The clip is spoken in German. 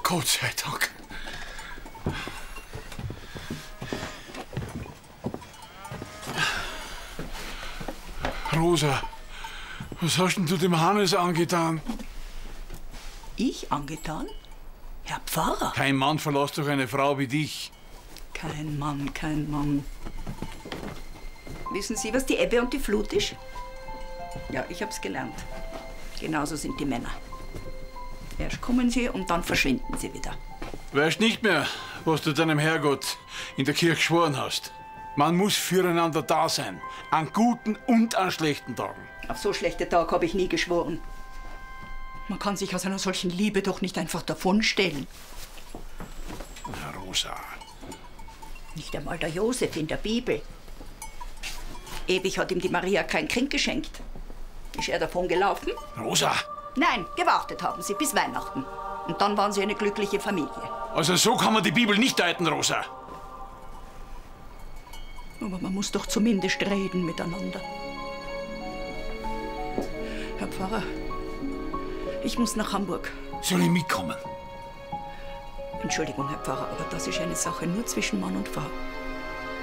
Gott sei Dank. Rosa, was hast denn du dem Hannes angetan? Ich angetan? Herr Pfarrer? Kein Mann verlässt doch eine Frau wie dich. Kein Mann, kein Mann. Wissen Sie, was die Ebbe und die Flut ist? Ja, ich hab's gelernt. Genauso sind die Männer. Erst kommen sie und dann verschwinden sie wieder. Weißt nicht mehr, was du deinem Herrgott in der Kirche geschworen hast. Man muss füreinander da sein. An guten und an schlechten Tagen. Auf so schlechte Tage habe ich nie geschworen. Man kann sich aus einer solchen Liebe doch nicht einfach davonstellen. Na, Rosa. Nicht einmal der Josef in der Bibel. Ewig hat ihm die Maria kein Kind geschenkt. Ist er davon gelaufen? Rosa! Nein, gewartet haben sie bis Weihnachten. Und dann waren sie eine glückliche Familie. Also so kann man die Bibel nicht deuten, Rosa. Aber man muss doch zumindest reden miteinander. Herr Pfarrer, ich muss nach Hamburg. Soll ich mitkommen? Entschuldigung, Herr Pfarrer, aber das ist eine Sache nur zwischen Mann und Frau.